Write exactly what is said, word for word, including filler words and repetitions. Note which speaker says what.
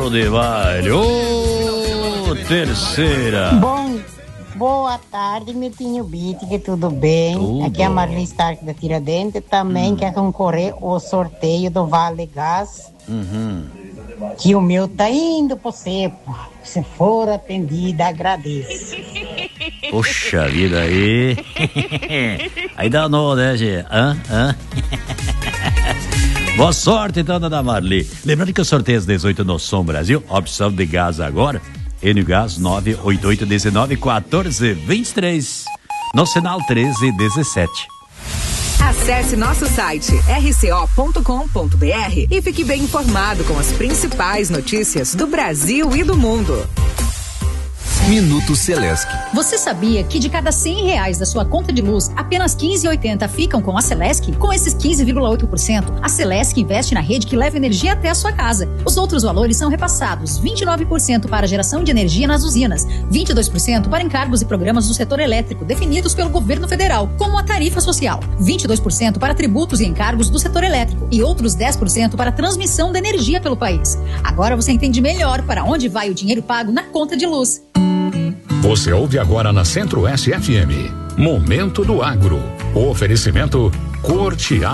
Speaker 1: De baile, ô, terceira.
Speaker 2: Bom, boa tarde, meu Tinho Beat, que tudo bem?
Speaker 1: Tudo.
Speaker 2: Aqui é a Marli Stark da Tiradentes, também hum. quer concorrer ao sorteio do Vale Gás,
Speaker 1: uhum.
Speaker 2: que o meu tá indo pro seco. Se for atendida, agradeço.
Speaker 1: Poxa vida aí. Aí dá nó, né, Gê? Hã? Hã? Boa sorte, então, dona Marli. Lembrando que o sorteio às dezoito no Som Brasil, opção de gás agora, N Gás nove oito oito um nove um quatro dois três, no sinal treze dezessete.
Speaker 3: Acesse nosso site r c o ponto com ponto b r e fique bem informado com as principais notícias do Brasil e do mundo.
Speaker 4: Minuto Celesc.
Speaker 5: Você sabia que de cada cem reais da sua conta de luz, apenas quinze vírgula oitenta ficam com a Celesc? Com esses quinze vírgula oito por cento, a Celesc investe na rede que leva energia até a sua casa. Os outros valores são repassados: vinte e nove por cento para a geração de energia nas usinas, vinte e dois por cento para encargos e programas do setor elétrico definidos pelo governo federal, como a tarifa social, vinte e dois por cento para tributos e encargos do setor elétrico e outros dez por cento para a transmissão da energia pelo país. Agora você entende melhor para onde vai o dinheiro pago na conta de luz.
Speaker 6: Você ouve agora na Centro-Oeste F M. Momento do Agro. O oferecimento Corte